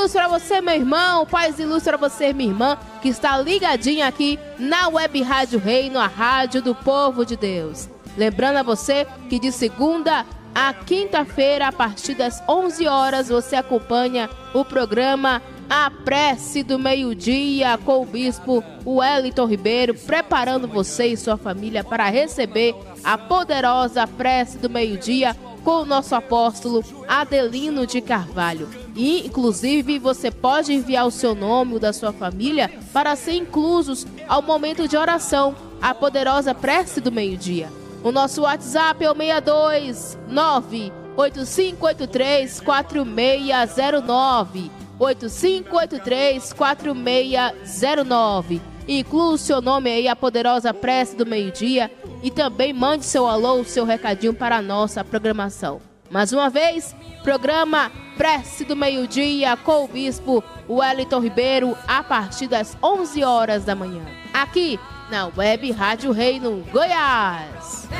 luz para você, meu irmão. Paz e luz para você, minha irmã, que está ligadinha aqui na Web Rádio Reino, a rádio do povo de Deus. Lembrando a você que de segunda a quinta-feira, a partir das 11 horas, você acompanha o programa A Prece do Meio-Dia com o Bispo Wellington Ribeiro, preparando você e sua família para receber a poderosa Prece do Meio-Dia com o nosso apóstolo Adelino de Carvalho. E, inclusive, você pode enviar o seu nome, o da sua família, para ser inclusos ao momento de oração, a poderosa Prece do Meio-Dia. O nosso WhatsApp é o 629-8583-4609. 8583-4609. Inclua o seu nome aí, a poderosa Prece do Meio-Dia, e também mande seu alô, o seu recadinho para a nossa programação. Mais uma vez, programa Prece do Meio-Dia com o Bispo Wellington Ribeiro, a partir das 11 horas da manhã, aqui na Web Rádio Reino Goiás.